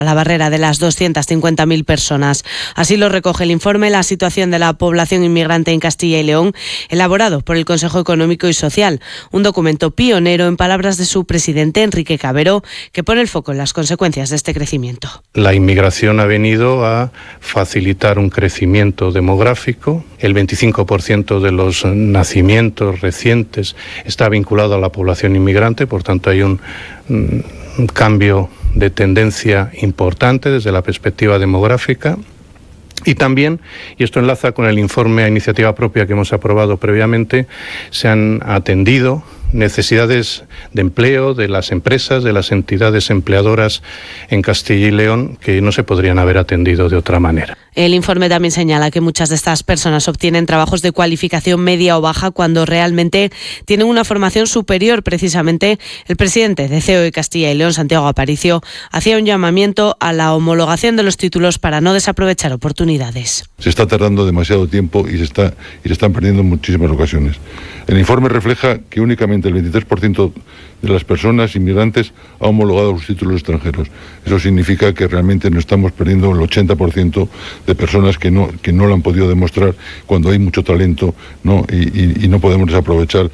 la barrera de las 250.000 personas. Así lo recoge el informe La situación de la población inmigrante en Castilla y León, elaborado por el Consejo Económico y Social, un documento pionero, en palabras de su presidente, Enrique Cabero, que pone el foco en las consecuencias de este crecimiento. La inmigración ha venido a facilitar un crecimiento demográfico. El 25% de los nacimientos recientes está vinculado a la población inmigrante, por tanto hay un cambio de tendencia importante desde la perspectiva demográfica. Y también, y esto enlaza con el informe a iniciativa propia que hemos aprobado previamente, se han atendido necesidades de empleo de las empresas, de las entidades empleadoras en Castilla y León, que no se podrían haber atendido de otra manera. El informe también señala que muchas de estas personas obtienen trabajos de cualificación media o baja cuando realmente tienen una formación superior. Precisamente, el presidente de COE Castilla y León, Santiago Aparicio, hacía un llamamiento a la homologación de los títulos para no desaprovechar oportunidades. Se está tardando demasiado tiempo y se están perdiendo muchísimas ocasiones. El informe refleja que únicamente el 23% de las personas inmigrantes ha homologado sus títulos extranjeros. Eso significa que realmente nos estamos perdiendo el 80% de personas que no lo han podido demostrar cuando hay mucho talento, ¿no? Y no podemos desaprovechar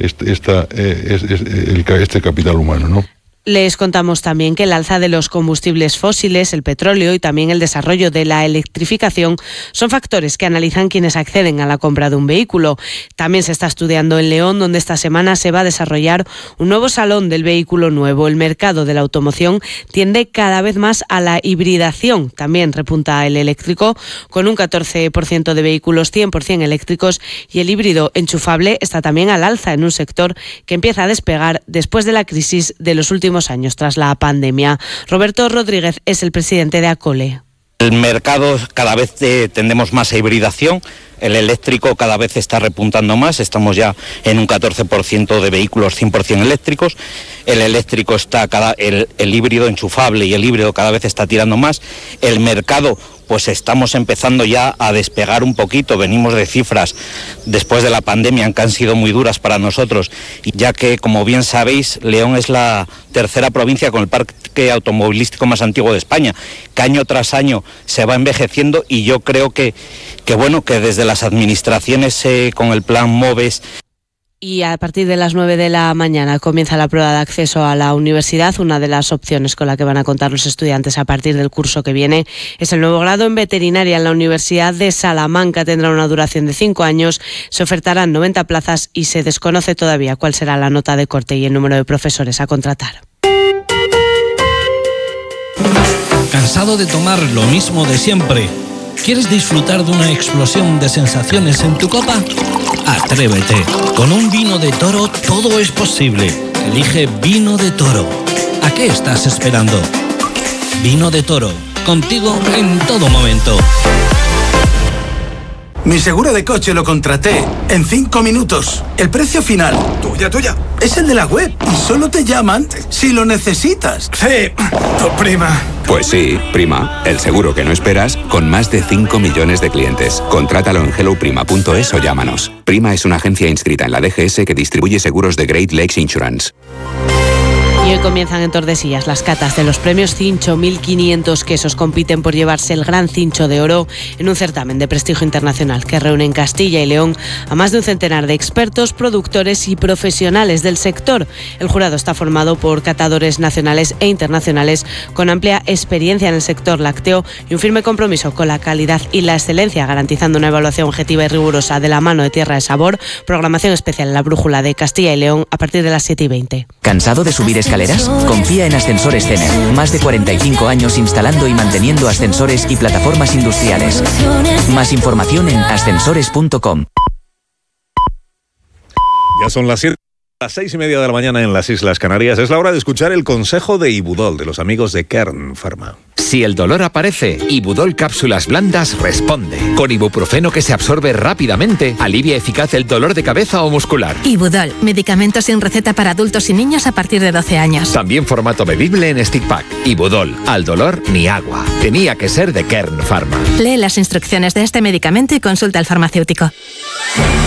este capital humano, ¿no? Les contamos también que el alza de los combustibles fósiles, el petróleo y también el desarrollo de la electrificación son factores que analizan quienes acceden a la compra de un vehículo. También se está estudiando en León, donde esta semana se va a desarrollar un nuevo salón del vehículo nuevo. El mercado de la automoción tiende cada vez más a la hibridación. También repunta el eléctrico, con un 14% de vehículos 100% eléctricos, y el híbrido enchufable está también al alza en un sector que empieza a despegar después de la crisis de los últimos años tras la pandemia. Roberto Rodríguez es el presidente de ACOLE. El mercado cada vez tendemos más a hibridación. El eléctrico cada vez está repuntando más, estamos ya en un 14% de vehículos 100% eléctricos. El eléctrico está el híbrido enchufable y el híbrido cada vez está tirando más. El mercado, pues estamos empezando ya a despegar un poquito. Venimos de cifras después de la pandemia que han sido muy duras para nosotros, ya que, como bien sabéis, León es la tercera provincia con el parque automovilístico más antiguo de España, que año tras año se va envejeciendo, y yo creo que desde las administraciones con el plan MOVES. Y a partir de las 9 de la mañana comienza la prueba de acceso a la universidad. Una de las opciones con la que van a contar los estudiantes a partir del curso que viene es el nuevo grado en veterinaria en la Universidad de Salamanca. Tendrá una duración de 5 años, se ofertarán 90 plazas y se desconoce todavía cuál será la nota de corte y el número de profesores a contratar. ¿Cansado de tomar lo mismo de siempre? ¿Quieres disfrutar de una explosión de sensaciones en tu copa? Atrévete. Con un vino de Toro todo es posible. Elige Vino de Toro. ¿A qué estás esperando? Vino de Toro. Contigo en todo momento. Mi seguro de coche lo contraté en 5 minutos. El precio final. Tuya. Es el de la web. Y solo te llaman si lo necesitas. Sí, tu prima. Pues sí, Prima, el seguro que no esperas, con más de 5 millones de clientes. Contrátalo en helloprima.es o llámanos. Prima es una agencia inscrita en la DGS que distribuye seguros de Great Lakes Insurance. Y hoy comienzan en Tordesillas las catas de los premios Cincho. 1.500 quesos compiten por llevarse el Gran Cincho de Oro en un certamen de prestigio internacional que reúne en Castilla y León a más de un centenar de expertos, productores y profesionales del sector. El jurado está formado por catadores nacionales e internacionales con amplia experiencia en el sector lácteo y un firme compromiso con la calidad y la excelencia, garantizando una evaluación objetiva y rigurosa de la mano de Tierra de Sabor. Programación especial en la Brújula de Castilla y León a partir de las 7:20. ¿Cansado de subir escaleras? Confía en Ascensores Cener. Más de 45 años instalando y manteniendo ascensores y plataformas industriales. Más información en ascensores.com. Ya son las 6:30 de la mañana en las Islas Canarias. Es la hora de escuchar el consejo de Ibudol, de los amigos de Kern Pharma. Si el dolor aparece, Ibudol Cápsulas Blandas responde. Con ibuprofeno que se absorbe rápidamente, alivia eficaz el dolor de cabeza o muscular. Ibudol, medicamento sin receta para adultos y niños a partir de 12 años. También formato bebible en stick pack. Ibudol, al dolor ni agua. Tenía que ser de Kern Pharma. Lee las instrucciones de este medicamento y consulta al farmacéutico.